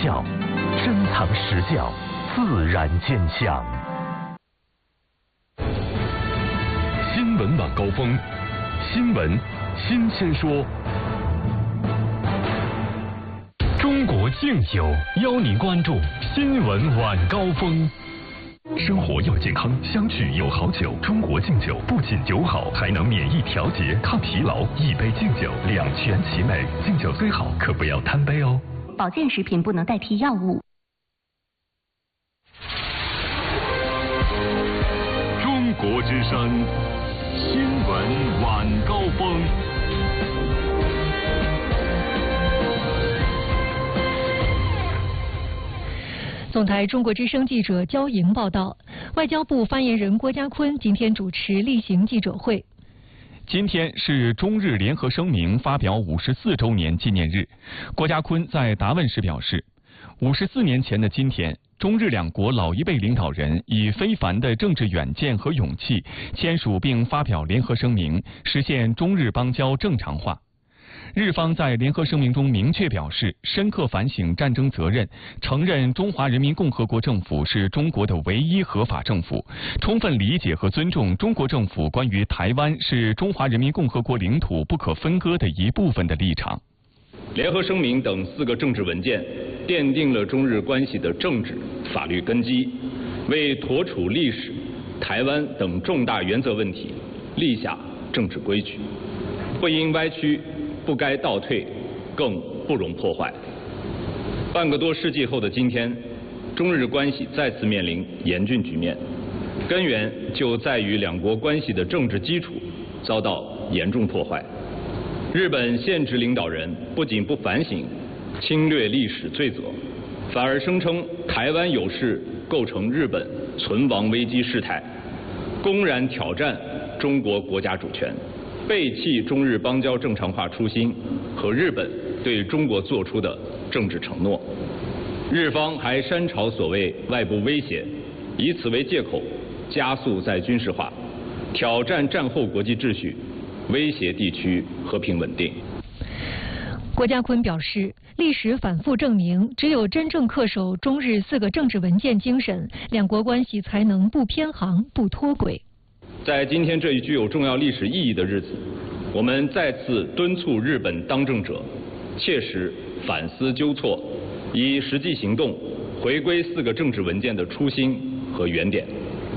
笑，珍藏实教，自然见象。新闻晚高峰，新闻新鲜说。中国敬酒邀您关注新闻晚高峰。生活要健康，相聚有好酒。中国敬酒不仅酒好，还能免疫调节、抗疲劳。一杯敬酒，两全其美。敬酒虽好，可不要贪杯哦。 保健食品不能代替药物。 中国之声，新闻晚高峰。 总台中国之声记者焦莹报道，外交部发言人郭家坤今天主持例行记者会。 今天是中日联合声明发表54周年纪念日。郭家坤在答问时表示，54年前的今天，中日两国老一辈领导人以非凡的政治远见和勇气，签署并发表联合声明，实现中日邦交正常化。日方在联合声明中明确表示，深刻反省战争责任，承认中华人民共和国政府是中国的唯一合法政府，充分理解和尊重中国政府关于台湾是中华人民共和国领土不可分割的一部分的立场。 联合声明等4个政治文件奠定了中日关系的政治法律根基，为妥处历史、台湾等重大原则问题立下政治规矩，不应歪曲，不该倒退，更不容破坏。半个多世纪后的今天，中日关系再次面临严峻局面，根源就在于两国关系的政治基础遭到严重破坏。日本现职领导人不仅不反省侵略历史罪责，反而声称台湾有事构成日本存亡危机事态，公然挑战中国国家主权，背弃中日邦交正常化初心和日本对中国做出的政治承诺。日方还煽潮所谓外部威胁，以此为借口加速再军事化，挑战战后国际秩序，威胁地区和平稳定。 郭家坤表示，历史反复证明，只有真正恪守中日4个政治文件精神，两国关系才能不偏航、不脱轨。 在今天这一具有重要历史意义的日子，我们再次敦促日本当政者切实反思纠错，以实际行动回归4个政治文件的初心和原点。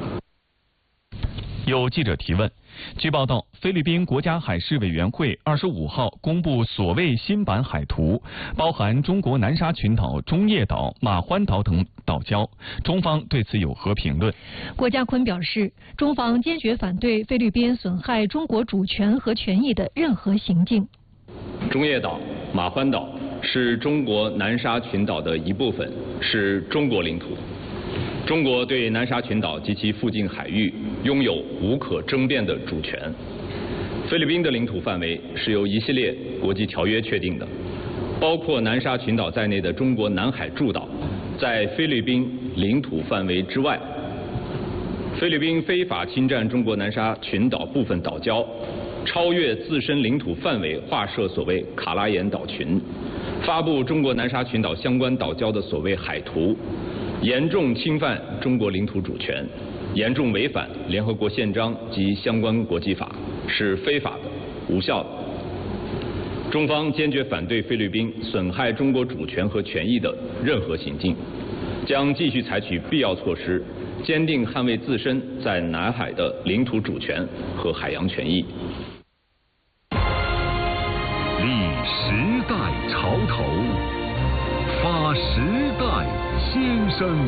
有记者提问，据报道，菲律宾国家海事委员会25号公布所谓新版海图，包含中国南沙群岛、中业岛、马欢岛等岛礁，中方对此有何评论？ 郭家坤表示，中方坚决反对菲律宾损害中国主权和权益的任何行径。 中业岛、马欢岛是中国南沙群岛的一部分，是中国领土。中国对南沙群岛及其附近海域拥有无可争辩的主权。菲律宾的领土范围是由一系列国际条约确定的，包括南沙群岛在内的中国南海诸岛在菲律宾领土范围之外。菲律宾非法侵占中国南沙群岛部分岛礁，超越自身领土范围划设所谓卡拉岩岛群，发布中国南沙群岛相关岛礁的所谓海图，严重侵犯中国领土主权，严重违反联合国宪章及相关国际法，是非法的、无效的。中方坚决反对菲律宾损害中国主权和权益的任何行径，将继续采取必要措施，坚定捍卫自身在南海的领土主权和海洋权益。 立时代潮头，发时代先声。